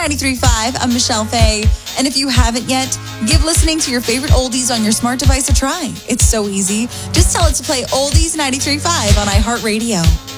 93.5. I'm Michelle Faye. And if you haven't yet, give listening to your favorite oldies on your smart device a try. It's so easy. Just tell it to play Oldies 93.5 on iHeartRadio.